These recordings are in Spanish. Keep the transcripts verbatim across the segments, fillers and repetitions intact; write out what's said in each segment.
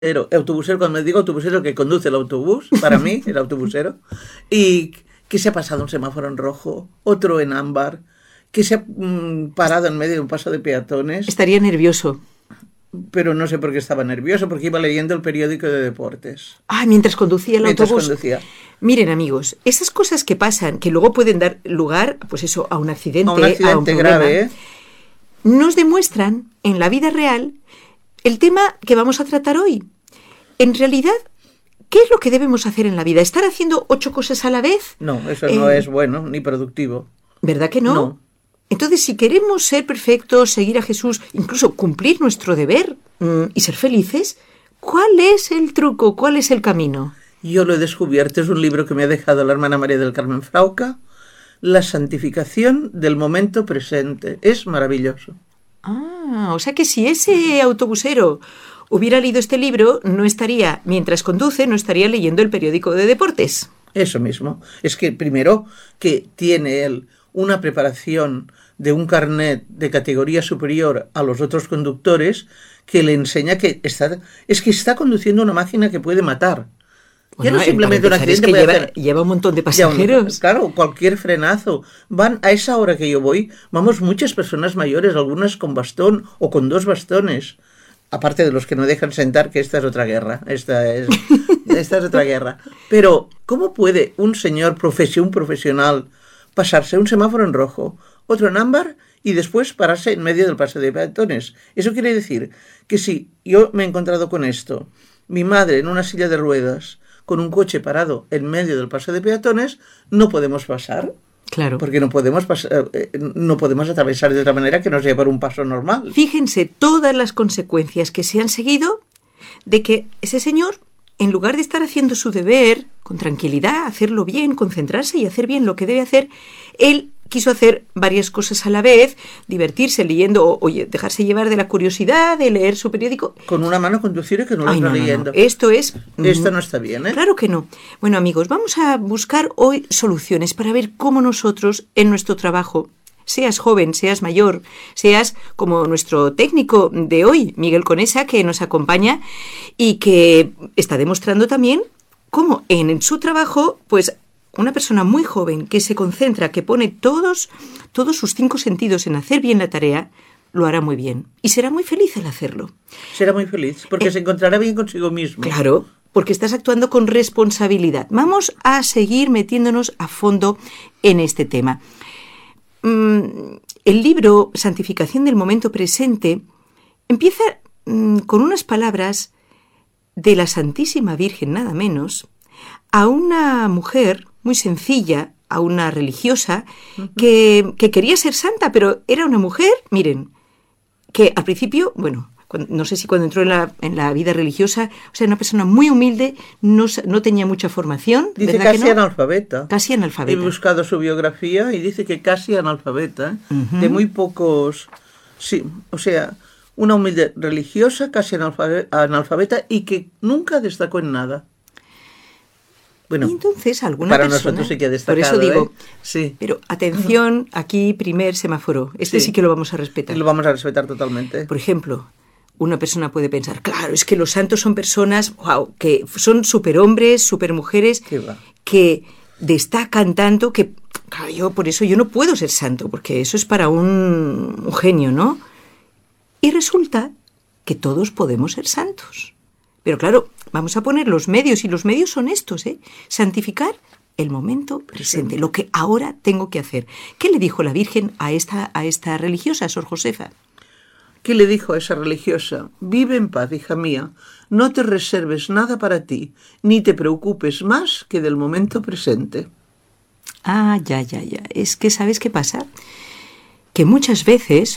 autobusero, cuando me digo autobusero, que conduce el autobús, para mí, el autobusero, y que se ha pasado un semáforo en rojo, otro en ámbar, que se ha mmm, parado en medio de un paso de peatones. Estaría nervioso. Pero no sé por qué estaba nervioso, porque iba leyendo el periódico de deportes. Ah, mientras conducía el mientras autobús. Conducía. Miren, amigos, esas cosas que pasan, que luego pueden dar lugar, pues eso, a un accidente, a un accidente a un problema, grave, ¿eh? nos demuestran en la vida real el tema que vamos a tratar hoy. En realidad, ¿qué es lo que debemos hacer en la vida? ¿Estar haciendo ocho cosas a la vez? No, eso eh, no es bueno ni productivo. ¿Verdad que no? No. Entonces, si queremos ser perfectos, seguir a Jesús, incluso cumplir nuestro deber mmm, y ser felices, ¿cuál es el truco? ¿Cuál es el camino? Yo lo he descubierto, es un libro que me ha dejado la hermana María del Carmen Frauca, La santificación del momento presente. Es maravilloso. Ah, o sea que si ese autobusero hubiera leído este libro, no estaría, mientras conduce, no estaría leyendo el periódico de deportes. Eso mismo. Es que primero que tiene él una preparación de un carnet de categoría superior a los otros conductores que le enseña que está, es que está conduciendo una máquina que puede matar. Bueno, ya no simplemente un accidente, es que puede lleva, hacer, lleva un montón de pasajeros. Un, claro, cualquier frenazo. Van a esa hora que yo voy, vamos muchas personas mayores, algunas con bastón o con dos bastones. Aparte de los que no dejan sentar, que esta es otra guerra. Esta es, esta es otra guerra. Pero, ¿cómo puede un señor profesión, un profesional pasarse un semáforo en rojo, otro en ámbar y después pararse en medio del paso de peatones? Eso quiere decir que si yo me he encontrado con esto, mi madre en una silla de ruedas, con un coche parado en medio del paso de peatones, no podemos pasar. Claro. Porque no podemos pasar, no podemos atravesar de otra manera que no sea por un paso normal. Fíjense todas las consecuencias que se han seguido de que ese señor, en lugar de estar haciendo su deber con tranquilidad, hacerlo bien, concentrarse y hacer bien lo que debe hacer, él quiso hacer varias cosas a la vez, divertirse leyendo o, o dejarse llevar de la curiosidad de leer su periódico. Con una mano conducir y que no lo Ay, está no, no, leyendo. No. Esto es... Esto no está bien, ¿eh? Claro que no. Bueno, amigos, vamos a buscar hoy soluciones para ver cómo nosotros en nuestro trabajo, seas joven, seas mayor, seas como nuestro técnico de hoy, Miguel Conesa, que nos acompaña y que está demostrando también cómo en su trabajo, pues una persona muy joven que se concentra, que pone todos, todos sus cinco sentidos en hacer bien la tarea, lo hará muy bien y será muy feliz al hacerlo. Será muy feliz porque eh, se encontrará bien consigo mismo. Claro, porque estás actuando con responsabilidad. Vamos a seguir metiéndonos a fondo en este tema. Mm, el libro Santificación del momento presente empieza mm, con unas palabras de la Santísima Virgen, nada menos, a una mujer muy sencilla, a una religiosa uh-huh. que, que quería ser santa, pero era una mujer, miren, que al principio, bueno, cuando, no sé si cuando entró en la, en la vida religiosa, o sea, una persona muy humilde, no, no tenía mucha formación. Dice ¿verdad casi que no? analfabeta. Casi analfabeta. He buscado su biografía y dice que casi analfabeta, ¿eh? uh-huh. de muy pocos, sí, o sea, una humilde religiosa, casi analfabeta, analfabeta y que nunca destacó en nada. Bueno, y entonces alguna para persona, nosotros sí que ha destacado, por eso digo, ¿eh? Sí. Pero atención, aquí primer semáforo, este sí. sí que lo vamos a respetar. Lo vamos a respetar totalmente. Por ejemplo, una persona puede pensar, claro, es que los santos son personas, wow, que son superhombres, supermujeres, que destacan tanto que, claro, yo por eso yo no puedo ser santo, porque eso es para un, un genio, ¿no? Y resulta que todos podemos ser santos. Pero claro, vamos a poner los medios, y los medios son estos, ¿eh? Santificar el momento presente, lo que ahora tengo que hacer. ¿Qué le dijo la Virgen a esta, a esta religiosa, a Sor Josefa? ¿Qué le dijo a esa religiosa? Vive en paz, hija mía, no te reserves nada para ti, ni te preocupes más que del momento presente. Ah, ya, ya, ya. Es que, ¿sabes qué pasa? Que muchas veces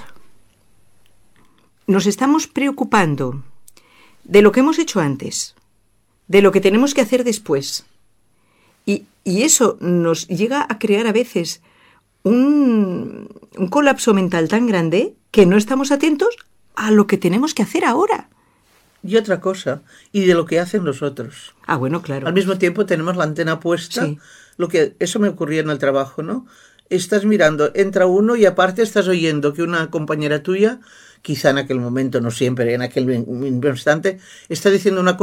nos estamos preocupando de lo que hemos hecho antes, de lo que tenemos que hacer después. Y, y eso nos llega a crear a veces un, un colapso mental tan grande que no estamos atentos a lo que tenemos que hacer ahora. Y otra cosa, y de lo que hacen los otros. Ah, bueno, claro. Al mismo tiempo tenemos la antena puesta. Sí. Lo que, eso me ocurría en el trabajo, ¿no? Estás mirando, entra uno y aparte estás oyendo que una compañera tuya quizá en aquel momento, no siempre, en aquel mismo instante, está diciendo una cosa